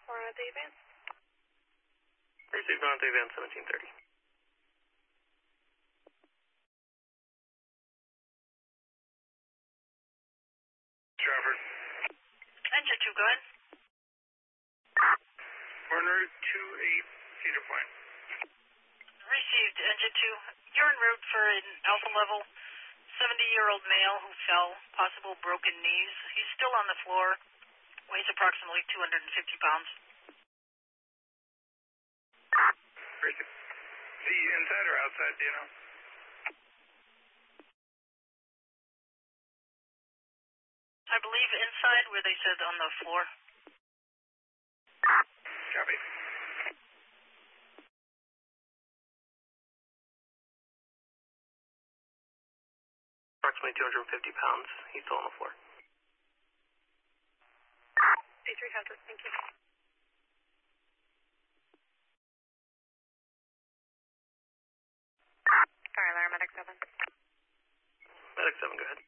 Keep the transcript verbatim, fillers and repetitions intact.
We're on the advance. Received on the advance seventeen thirty. Trafford. Engine two, go ahead. We're en route to a Cedar Point. Received, engine two. You're en route for an alpha level seventy-year-old male who fell, possible broken knees. He's still on the floor, weighs approximately two hundred fifty pounds. Received. The inside or outside, do you know? I believe inside where they said on the floor. Copy. Approximately two hundred fifty pounds. He's still on the floor. A three hundred, thank you. Sorry, Lara, Medic seven. Medic seven, go ahead.